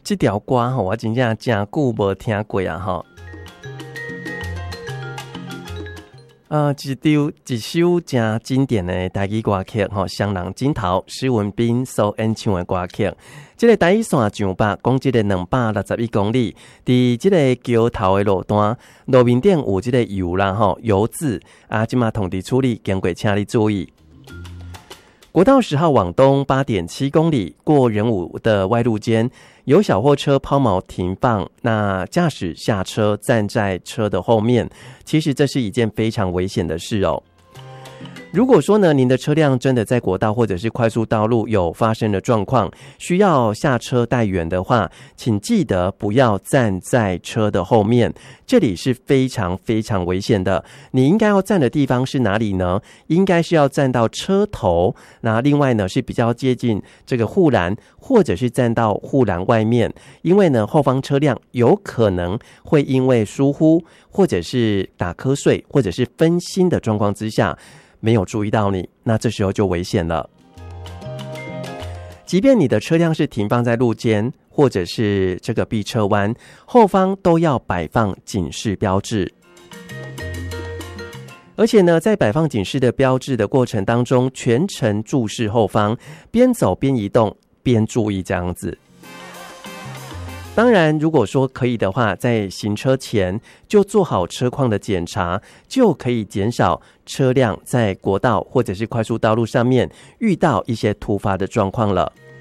这条歌吼，我真正真久无听过啊吼。一首真经典的台语歌曲吼，双人枕头施文彬所演唱的歌曲。这个台语线上北，讲这个261公里，伫这个桥头的路段，路面顶有这个油啦吼，油渍啊，即马同地处理，经过请你注意。国道10号往东 8.7 公里，过仁武的外路间，有小货车抛锚停放，那驾驶下车站在车的后面，其实这是一件非常危险的事哦。如果说呢，您的车辆真的在国道或者是快速道路有发生的状况，需要下车待援的话，请记得不要站在车的后面，这里是非常非常危险的。你应该要站的地方是哪里呢？应该是要站到车头，那另外呢是比较接近这个护栏，或者是站到护栏外面，因为呢后方车辆有可能会因为疏忽，或者是打瞌睡，或者是分心的状况之下，没有注意到你，那这时候就危险了。即便你的车辆是停放在路肩，或者是这个避车弯，后方都要摆放警示标志。而且呢，在摆放警示的标志的过程当中，全程注视后方，边走边移动，边注意这样子。当然，如果说可以的话，在行车前就做好车况的检查，就可以减少车辆在国道或者是快速道路上面遇到一些突发的状况了。